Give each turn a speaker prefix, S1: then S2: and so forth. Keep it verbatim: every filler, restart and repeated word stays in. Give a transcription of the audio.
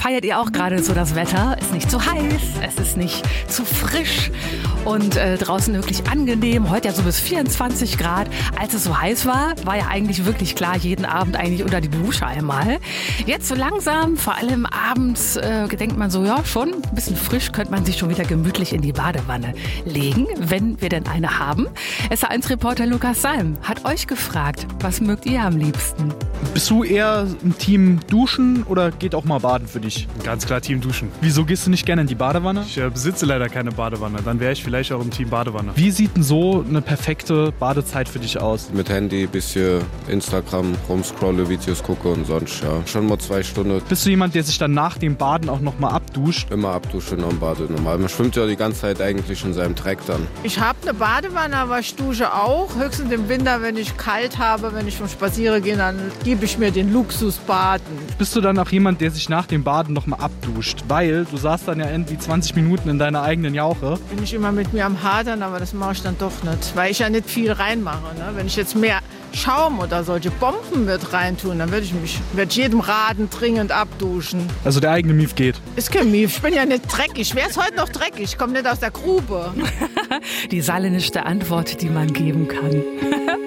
S1: Feiert ihr auch gerade so das Wetter? Ist nicht zu heiß, es ist nicht zu frisch und äh, draußen wirklich angenehm. Heute ja so bis vierundzwanzig Grad. Als es so heiß war, war ja eigentlich wirklich klar, jeden Abend eigentlich unter die Dusche einmal. Jetzt so langsam, vor allem abends, äh, denkt man so, ja schon, ein bisschen frisch, könnte man sich schon wieder gemütlich in die Badewanne legen, wenn wir denn eine haben. S A eins Reporter Lukas Salm hat euch gefragt, was mögt ihr am liebsten?
S2: Bist du eher im Team Duschen oder geht auch mal Baden für dich?
S3: Ganz klar Team Duschen.
S2: Wieso gehst du nicht gerne in die Badewanne?
S3: Ich äh, besitze leider keine Badewanne. Dann wäre ich vielleicht auch im Team Badewanne.
S2: Wie sieht denn so eine perfekte Badezeit für dich aus?
S4: Mit Handy, bisschen Instagram rumscrolle, Videos gucke und sonst, ja. Schon mal zwei Stunden.
S2: Bist du jemand, der sich dann nach dem Baden auch nochmal abduscht?
S4: Immer abduschen und Bade normal. Man schwimmt ja die ganze Zeit eigentlich in seinem Dreck dann.
S5: Ich habe eine Badewanne, aber ich dusche auch. Höchstens im Winter, wenn ich kalt habe, wenn ich vom Spazieren gehe, dann gebe ich mir den Luxus baden.
S2: Bist du dann auch jemand, der sich nach dem Baden nochmal abduscht? Weil du saßt dann ja irgendwie zwanzig Minuten in deiner eigenen Jauche.
S5: Bin ich immer mit mir am Hadern, aber das mache ich dann doch nicht, weil ich ja nicht viel reinmache. Ne? Wenn ich jetzt mehr Schaum oder solche Bomben mit reintun, dann würde ich mich mit jedem Raden dringend abduschen.
S2: Also der eigene Mief geht?
S5: Ist kein Mief, ich bin ja nicht dreckig. Wer ist heute noch dreckig? Ich komme nicht aus der Grube.
S1: Die saarländische Antwort, die man geben kann.